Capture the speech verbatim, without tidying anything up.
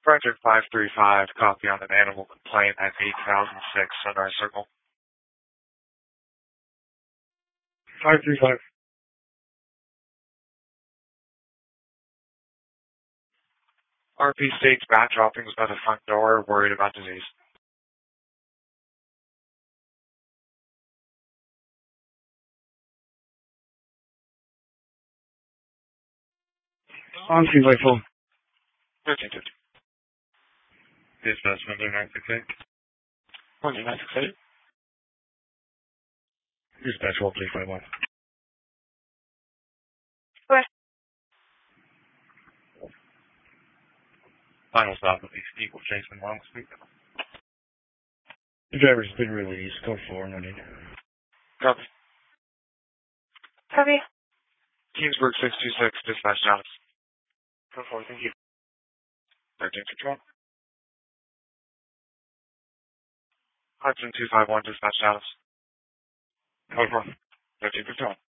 Project five three five, copy on an animal complaint at eight thousand six Sunrise Circle. five three five. R P states bat droppings by the front door, worried about disease. On scene by phone. thirteen fifty. Dispatch one nine six eight. one nine six eight. Dispatch one three five one. What? Final stop at least equal Jason Long Street. The driver's been released. Code four, no need. Copy. Copy. Kingsburg six two six, dispatch Dallas. Code four, thank you. thirteen control. Hudson two five one, dispatch Dallas. Code four. thirteen control.